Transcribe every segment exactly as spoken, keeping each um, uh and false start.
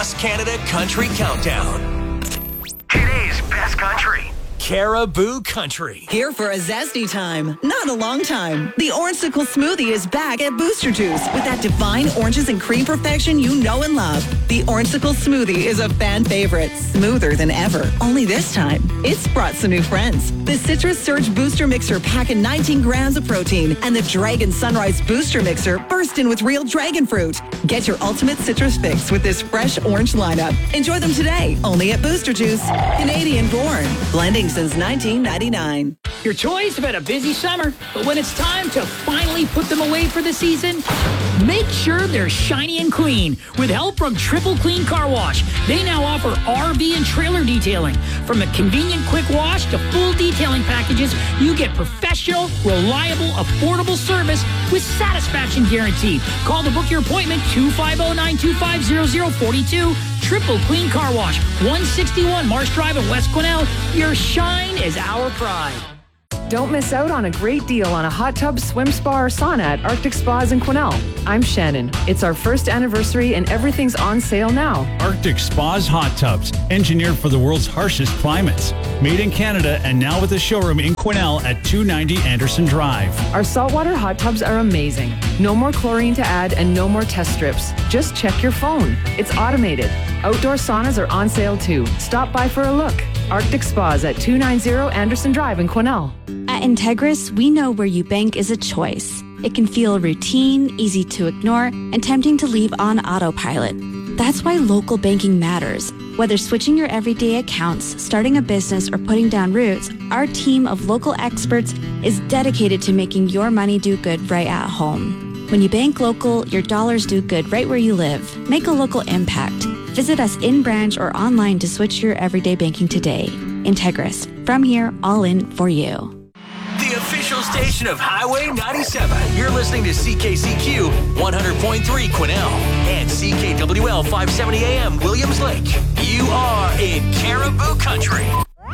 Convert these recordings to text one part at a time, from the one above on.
Cross Canada Country Countdown. Today's best country. Caribou Country. Here for a zesty time, not a long time. The Orangesicle Smoothie is back at Booster Juice with that divine oranges and cream perfection you know and love. The Orangesicle Smoothie is a fan favorite, smoother than ever. Only this time, it's brought some new friends. The Citrus Surge Booster Mixer packing nineteen grams of protein, and the Dragon Sunrise Booster Mixer burst in with real dragon fruit. Get your ultimate citrus fix with this fresh orange lineup. Enjoy them today, only at Booster Juice. Canadian born, blending since nineteen ninety-nine. Your toys have had a busy summer, but when it's time to finally put them away for the season, make sure they're shiny and clean with help from Triple Clean Car Wash. They now offer R V and trailer detailing. From a convenient quick wash to full detailing packages, you get professional, reliable, affordable service with satisfaction guaranteed. Call to book your appointment two five zero, nine two five, zero zero four two. Triple Clean Car Wash, one sixty-one Marsh Drive in West Quesnel. Your shine is our pride. Don't miss out on a great deal on a hot tub, swim spa, or sauna at Arctic Spas in Quesnel. I'm Shannon. It's our first anniversary and everything's on sale now. Arctic Spas Hot Tubs, engineered for the world's harshest climates. Made in Canada and now with a showroom in Quesnel at two ninety Anderson Drive. Our saltwater hot tubs are amazing. No more chlorine to add and no more test strips. Just check your phone. It's automated. Outdoor saunas are on sale too. Stop by for a look. Arctic Spas at two ninety Anderson Drive in Quesnel. At Integris, we know where you bank is a choice. It can feel routine, easy to ignore, and tempting to leave on autopilot. That's why local banking matters. Whether switching your everyday accounts, starting a business, or putting down roots, our team of local experts is dedicated to making your money do good right at home. When you bank local, your dollars do good right where you live. Make a local impact. Visit us in branch or online to switch your everyday banking today. Integris. From here, all in for you. The official station of Highway ninety-seven. You're listening to C K C Q one hundred point three Quesnel and C K W L five seventy A M Williams Lake. You are in Caribou Country.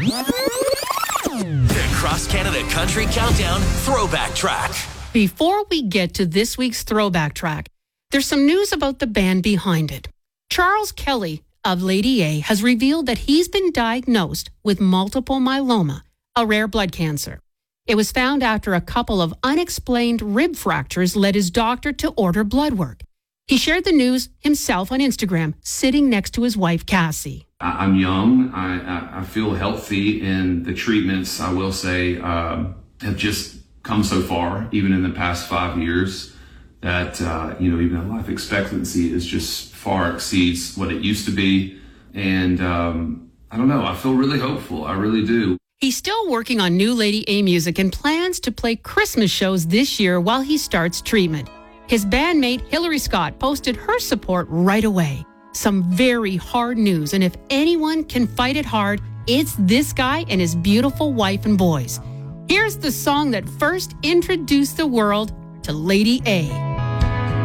The Cross Canada Country Countdown Throwback Track. Before we get to this week's Throwback Track, there's some news about the band behind it. Charles Kelly of Lady A has revealed that he's been diagnosed with multiple myeloma, a rare blood cancer. It was found after a couple of unexplained rib fractures led his doctor to order blood work. He shared the news himself on Instagram, sitting next to his wife, Cassie. I'm young. I, I feel healthy, and the treatments, I will say, um, have just come so far, even in the past five years, that, uh, you know, even the life expectancy is just far exceeds what it used to be. And um, I don't know, I feel really hopeful. I really do. He's still working on new Lady A music and plans to play Christmas shows this year while he starts treatment. His bandmate Hillary Scott posted her support right away. Some very hard news, and if anyone can fight it hard, it's this guy and his beautiful wife and boys. Here's the song that first introduced the world to Lady A.